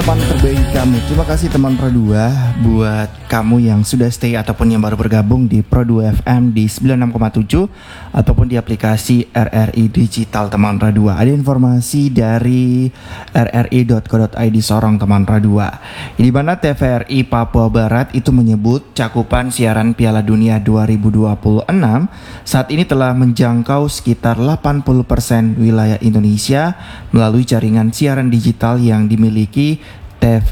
Teman terbaik kamu. Terima kasih teman Pro2 buat kamu yang sudah stay ataupun yang baru bergabung di Pro2 FM di 96,7 ataupun di aplikasi RRI Digital teman Pro2. Ada informasi dari rri.co.id Sorong teman Pro2. Di mana TVRI Papua Barat itu menyebut cakupan siaran Piala Dunia 2026 saat ini telah menjangkau sekitar 80% wilayah Indonesia melalui jaringan siaran digital yang dimiliki